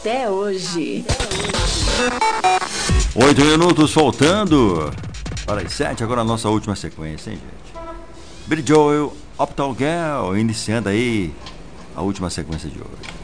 Até hoje. 8 minutos faltando para as 7, agora a nossa última sequência, hein, gente? Billy Joel, Uptown Girl, iniciando aí a última sequência de hoje.